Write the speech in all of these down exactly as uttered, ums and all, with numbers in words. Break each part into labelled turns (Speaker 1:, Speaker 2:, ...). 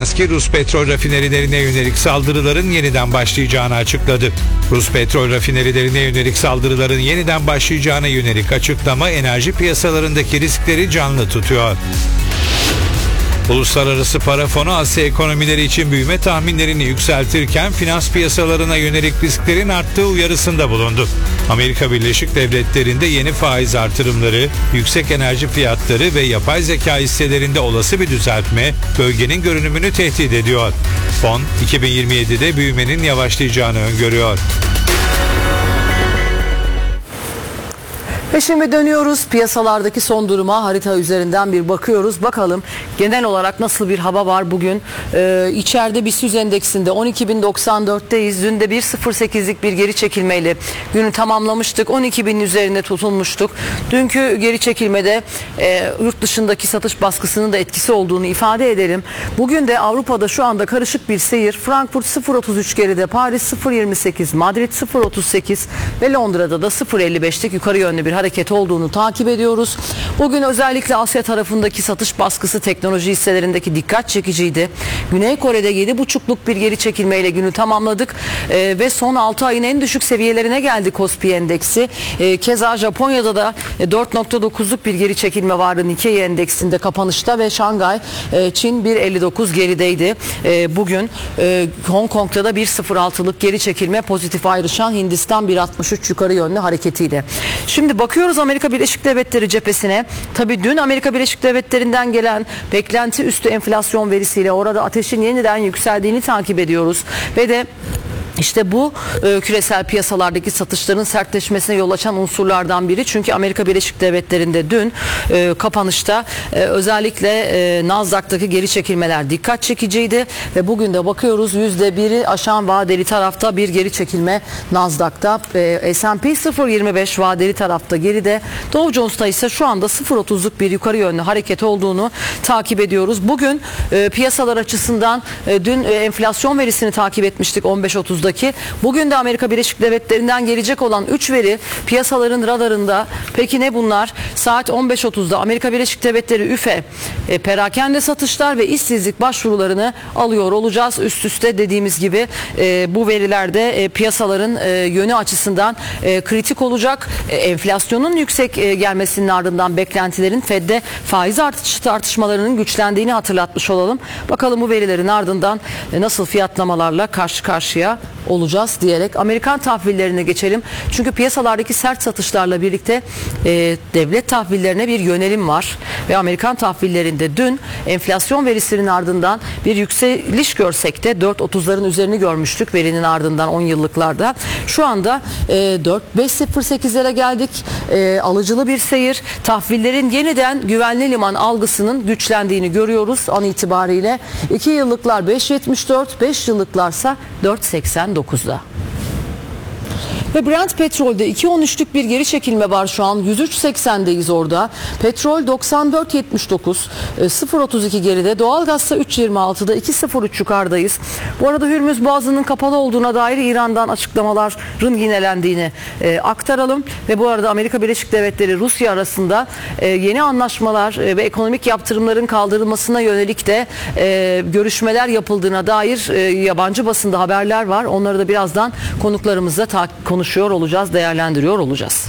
Speaker 1: Zelenski, Rus petrol rafinerilerine yönelik saldırıların yeniden başlayacağını açıkladı. Rus petrol rafinerilerine yönelik saldırıların yeniden başlayacağına yönelik açıklama enerji piyasalarındaki riskleri canlı tutuyor. Uluslararası Para Fonu Asya ekonomileri için büyüme tahminlerini yükseltirken finans piyasalarına yönelik risklerin arttığı uyarısında bulundu. Amerika Birleşik Devletleri'nde yeni faiz artırımları, yüksek enerji fiyatları ve yapay zeka hisselerinde olası bir düzeltme bölgenin görünümünü tehdit ediyor. Fon iki bin yirmi yedide büyümenin yavaşlayacağını öngörüyor.
Speaker 2: Ve şimdi dönüyoruz piyasalardaki son duruma, harita üzerinden bir bakıyoruz. Bakalım genel olarak nasıl bir hava var bugün. Ee, içeride BIST yüz endeksinde on iki bin doksan dörtteyiz. Dün de bir virgül sıfır sekizlik bir geri çekilmeyle günü tamamlamıştık. on iki binin üzerinde tutulmuştuk. Dünkü geri çekilmede e, yurt dışındaki satış baskısının da etkisi olduğunu ifade edelim. Bugün de Avrupa'da şu anda karışık bir seyir. Frankfurt sıfır virgül otuz üç geride, Paris sıfır virgül yirmi sekiz, Madrid sıfır virgül otuz sekiz ve Londra'da da sıfır virgül elli beşlik yukarı yönlü bir hareket olduğunu takip ediyoruz. Bugün özellikle Asya tarafındaki satış baskısı teknoloji hisselerindeki dikkat çekiciydi. Güney Kore'de yedi buçukluk bir geri çekilmeyle günü tamamladık ee, ve son altı ayın en düşük seviyelerine geldi Kospi endeksi. Ee, keza Japonya'da da dört nokta dokuzluk bir geri çekilme vardı Nikkei endeksinde kapanışta ve Şangay, e, Çin bir virgül elli dokuz gerideydi. E, bugün e, Hong Kong'da da bir virgül sıfır altılık geri çekilme pozitif ayrışan Hindistan bir virgül altmış üç yukarı yönlü hareketiyle. Şimdi bakıyoruz Amerika Birleşik Devletleri cephesine. Tabii dün Amerika Birleşik Devletleri'nden gelen beklenti üstü enflasyon verisiyle orada ateşin yeniden yükseldiğini takip ediyoruz. Ve de İşte bu e, küresel piyasalardaki satışların sertleşmesine yol açan unsurlardan biri. Çünkü Amerika Birleşik Devletleri'nde dün e, kapanışta e, özellikle e, Nasdaq'taki geri çekilmeler dikkat çekiciydi. Ve bugün de bakıyoruz yüzde biri aşan vadeli tarafta bir geri çekilme Nasdaq'ta. E, S and P sıfır virgül yirmi beş vadeli tarafta geride. Dow Jones'ta ise şu anda sıfır virgül otuzluk bir yukarı yönlü hareket olduğunu takip ediyoruz. Bugün e, piyasalar açısından e, dün e, enflasyon verisini takip etmiştik on beş otuzda. Bugün de Amerika Birleşik Devletleri'nden gelecek olan üç veri piyasaların radarında. Peki ne bunlar? Saat on beş otuzda Amerika Birleşik Devletleri üfe e, perakende satışlar ve işsizlik başvurularını alıyor olacağız. Üst üste dediğimiz gibi e, bu verilerde e, piyasaların e, yönü açısından e, kritik olacak. E, enflasyonun yüksek e, gelmesinin ardından beklentilerin Fed'de faiz artış tartışmalarının güçlendiğini hatırlatmış olalım. Bakalım bu verilerin ardından e, nasıl fiyatlamalarla karşı karşıya olacağız diyerek Amerikan tahvillerine geçelim. Çünkü piyasalardaki sert satışlarla birlikte e, devlet tahvillerine bir yönelim var. Ve Amerikan tahvillerinde dün enflasyon verisinin ardından bir yükseliş görsek de dört otuzların üzerini görmüştük verinin ardından on yıllıklarda. Şu anda e, dört beş sıfır sekizlere geldik. E, alıcılı bir seyir. Tahvillerin yeniden güvenli liman algısının güçlendiğini görüyoruz an itibariyle. iki yıllıklar beş yetmiş dört, beş yıllıklarsa dört seksen dokuzda. Ve Brent petrolde iki on üçlük bir geri çekilme var şu an. yüz üç seksendeyiz orada. Petrol doksan dört yetmiş dokuz, sıfır otuz iki geride. Doğalgazsa üç yirmi altıda, iki sıfır üç yukarıdayız. Bu arada Hürmüz Boğazı'nın kapalı olduğuna dair İran'dan açıklamaların yinelendiğini e, aktaralım. Ve bu arada Amerika Birleşik Devletleri Rusya arasında e, yeni anlaşmalar e, ve ekonomik yaptırımların kaldırılmasına yönelik de e, görüşmeler yapıldığına dair e, yabancı basında haberler var. Onları da birazdan konuklarımızla takip konuşuyor olacağız, değerlendiriyor olacağız.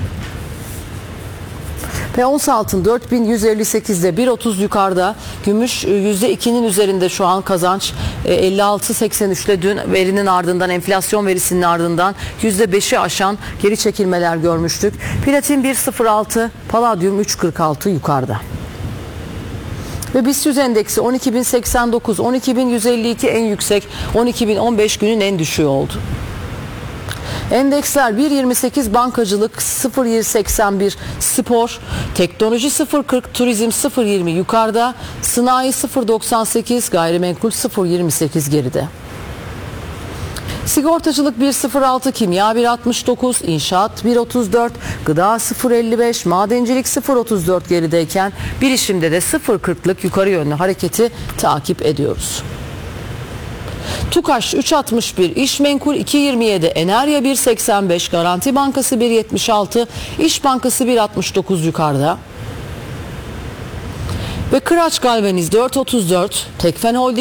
Speaker 2: Ve ons altın dört bin yüz elli sekizde bir otuz yukarıda. Gümüş yüzde ikinin üzerinde şu an kazanç. elli altı seksen üçle dün verinin ardından, enflasyon verisinin ardından yüzde beşi aşan geri çekilmeler görmüştük. Platin bir sıfır altı, paladyum üç kırk altı yukarıda. Ve BIST yüz endeksi on iki bin seksen dokuz, on iki bin yüz elli iki en yüksek, on iki bin on beş günün en düşüğü oldu. Endeksler bir yirmi sekiz bankacılık, sıfır seksen bir spor, teknoloji sıfır kırk, turizm sıfır yirmi yukarıda, sanayi sıfır doksan sekiz, gayrimenkul sıfır yirmi sekiz geride. Sigortacılık bir sıfır altı, kimya bir altmış dokuz, inşaat bir otuz dört, gıda sıfır elli beş, madencilik sıfır otuz dört gerideyken bilişimde de sıfır kırklık yukarı yönlü hareketi takip ediyoruz. TUKAŞ üç altmış bir, İşmenkul iki yirmi yedi, Enerya bir seksen beş, Garanti Bankası bir yetmiş altı, İş Bankası bir altmış dokuz yukarıda. Ve Kıraç Galvaniz dört otuz dört, Tekfen Holding dört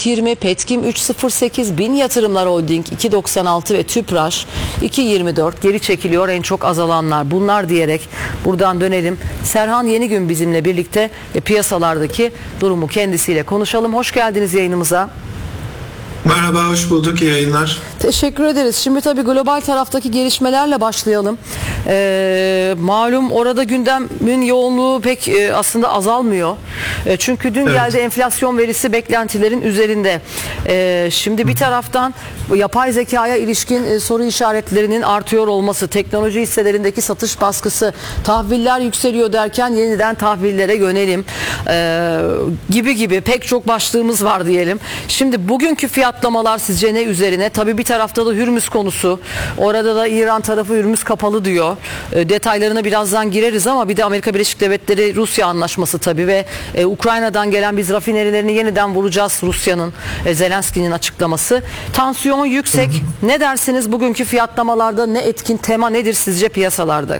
Speaker 2: yirmi, Petkim üç sıfır sekiz, Bin Yatırımlar Holding iki doksan altı ve Tüpraş iki yirmi dört geri çekiliyor en çok azalanlar bunlar diyerek buradan dönelim. Serhan Yenigün bizimle birlikte e, piyasalardaki durumu kendisiyle konuşalım. Hoş geldiniz yayınımıza.
Speaker 3: Merhaba, hoş bulduk. İyi yayınlar.
Speaker 2: Teşekkür ederiz. Şimdi tabii global taraftaki gelişmelerle başlayalım. Ee, malum orada gündemin yoğunluğu pek e, aslında azalmıyor. E, çünkü dün
Speaker 3: Evet.
Speaker 2: geldi enflasyon verisi beklentilerin üzerinde. E, şimdi bir taraftan yapay zekaya ilişkin e, soru işaretlerinin artıyor olması, teknoloji hisselerindeki satış baskısı, tahviller yükseliyor derken yeniden tahvillere yönelim e, gibi gibi pek çok başlığımız var diyelim. Şimdi bugünkü fiyatlamalar sizce ne üzerine? Tabii bir tarafta da Hürmüz konusu. Orada da İran tarafı Hürmüz kapalı diyor. E, detaylarına birazdan gireriz ama bir de Amerika Birleşik Devletleri Rusya anlaşması tabii ve e, Ukrayna'dan gelen biz rafinerilerini yeniden vuracağız Rusya'nın e, Zelenski'nin açıklaması. Tansiyon yüksek. Hı hı. Ne dersiniz bugünkü fiyatlamalarda ne etkin tema nedir sizce piyasalarda?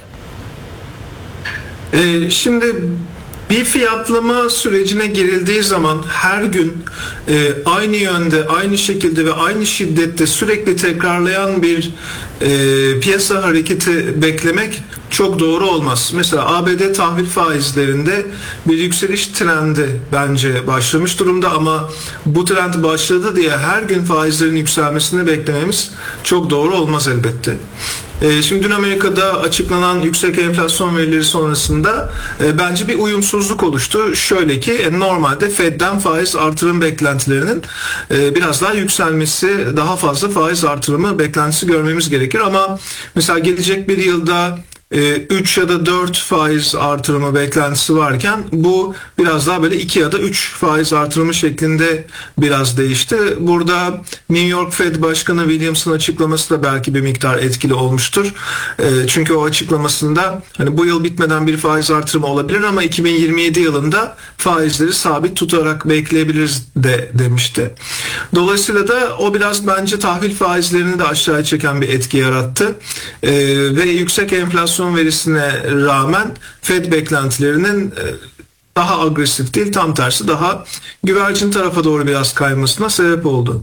Speaker 3: Ee, şimdi bir fiyatlama sürecine girildiği zaman her gün e, aynı yönde, aynı şekilde ve aynı şiddette sürekli tekrarlayan bir e, piyasa hareketi beklemek çok doğru olmaz. Mesela A B D tahvil faizlerinde bir yükseliş trendi bence başlamış durumda ama bu trend başladı diye her gün faizlerin yükselmesini beklememiz çok doğru olmaz elbette. Şimdi dün Amerika'da açıklanan yüksek enflasyon verileri sonrasında e, bence bir uyumsuzluk oluştu. Şöyle ki e, normalde Fed'den faiz artırım beklentilerinin e, biraz daha yükselmesi, daha fazla faiz artırımı beklentisi görmemiz gerekir. Ama mesela gelecek bir yılda üç ya da dört faiz artırımı beklentisi varken bu biraz daha böyle iki ya da üç faiz artırımı şeklinde biraz değişti. Burada New York Fed Başkanı Williams'ın açıklaması da belki bir miktar etkili olmuştur. Çünkü o açıklamasında hani bu yıl bitmeden bir faiz artırımı olabilir ama iki bin yirmi yedi yılında faizleri sabit tutarak bekleyebiliriz de demişti. Dolayısıyla da o biraz bence tahvil faizlerini de aşağıya çeken bir etki yarattı. Ve yüksek enflasyon verisine rağmen Fed beklentilerinin daha agresif değil, tam tersi daha güvercin tarafa doğru biraz kaymasına sebep oldu.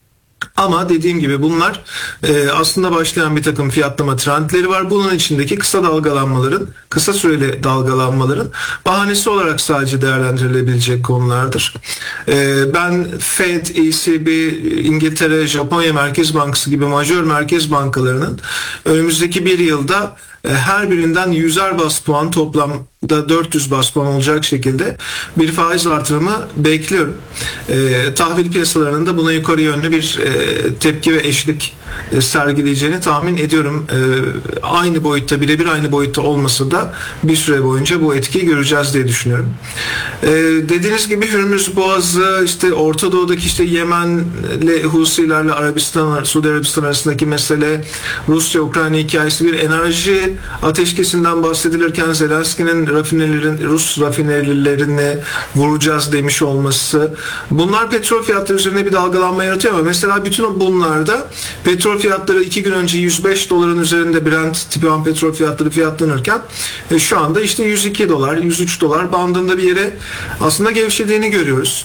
Speaker 3: Ama dediğim gibi bunlar e, aslında başlayan bir takım fiyatlama trendleri var. Bunun içindeki kısa dalgalanmaların, kısa süreli dalgalanmaların bahanesi olarak sadece değerlendirilebilecek konulardır. E, ben Fed, E C B, İngiltere, Japonya Merkez Bankası gibi majör merkez bankalarının önümüzdeki bir yılda her birinden yüzer bas puan, toplamda dört yüz bas puan olacak şekilde bir faiz artırımı bekliyorum. E, tahvil piyasalarının da buna yukarı yönlü bir e, tepki ve eşlik e, sergileyeceğini tahmin ediyorum. E, aynı boyutta, birebir aynı boyutta olmasa da bir süre boyunca bu etkiyi göreceğiz diye düşünüyorum. E, dediğiniz gibi Hürmüz Boğazı, işte Orta Doğu'daki işte Yemen'le Husilerle Arabistan, Suudi Arabistan arasındaki mesele, Rusya-Ukrayna hikayesi, bir enerji ateşkesinden bahsedilirken Zelenski'nin rafinerilerin, Rus rafinerilerini vuracağız demiş olması, bunlar petrol fiyatları üzerine bir dalgalanma yaratıyor ama mesela bütün bunlarda petrol fiyatları iki gün önce yüz beş doların üzerinde Brent tipi ham petrol fiyatları fiyatlanırken e, şu anda işte yüz iki dolar, yüz üç dolar bandında bir yere aslında gevşediğini görüyoruz.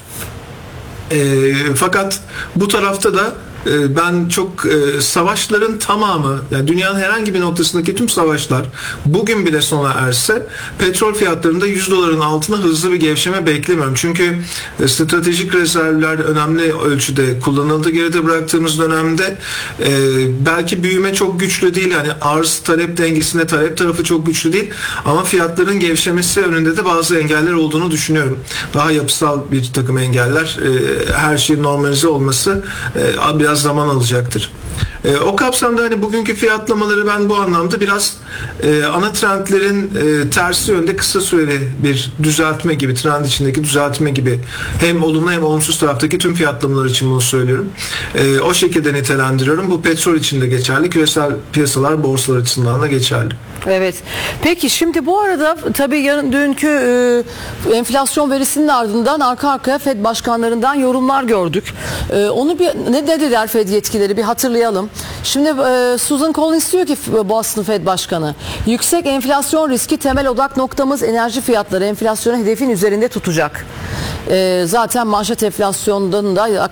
Speaker 3: E, fakat bu tarafta da ben çok e, savaşların tamamı, yani dünyanın herhangi bir noktasındaki tüm savaşlar bugün bile sona erse petrol fiyatlarında yüz doların altına hızlı bir gevşeme beklemiyorum. Çünkü e, stratejik rezervler önemli ölçüde kullanıldı. Geride bıraktığımız dönemde e, belki büyüme çok güçlü değil. Yani arz talep dengesinde talep tarafı çok güçlü değil. Ama fiyatların gevşemesi önünde de bazı engeller olduğunu düşünüyorum. Daha yapısal bir takım engeller. E, her şeyin normalize olması e, biraz zaman alacaktır. E, o kapsamda hani bugünkü fiyatlamaları ben bu anlamda biraz e, ana trendlerin e, tersi yönde kısa süreli bir düzeltme gibi, trend içindeki düzeltme gibi, hem olumlu hem olumsuz taraftaki tüm fiyatlamalar için bunu söylüyorum. E, o şekilde nitelendiriyorum. Bu petrol için de geçerli, küresel piyasalar, borsalar açısından da geçerli.
Speaker 2: Evet. Peki şimdi bu arada tabii yarın dünkü e, enflasyon verisinin ardından arka arkaya Fed başkanlarından yorumlar gördük. E, onu bir ne dediler Fed yetkileri bir hatırlayalım. Şimdi e, Susan Collins diyor ki Boston Fed Başkanı, yüksek enflasyon riski temel odak noktamız enerji fiyatları enflasyonu hedefin üzerinde tutacak. E, zaten manşet enflasyondan da